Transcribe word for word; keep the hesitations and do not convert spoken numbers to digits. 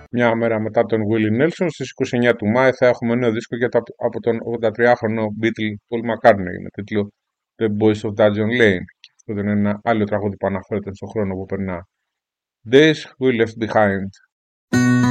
Μια μέρα μετά τον Willie Nelson, στις είκοσι εννέα του Μάη, θα έχουμε νέο δίσκο για το, από τον ογδατριάχρονο Beatle Paul McCartney με τίτλο The Boys of Dungeon Lane. Και αυτό δεν είναι ένα άλλο τραγούδι που αναφέρεται στον χρόνο που περνά. Days We Left Behind.